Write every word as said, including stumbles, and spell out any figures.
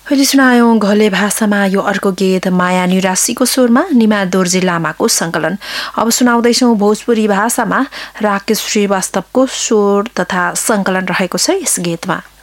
अहिले सुनायौं घले भाषामा यो अर्को गीत माया निरासीको स्वरमा निमा दोर्जे लामाको संकलन। अब सुनाउँदैछौं भोजपुरी भाषामा राकेश श्रीवास्तवको स्वर तथा संकलन रहेको छ यस गीतमा।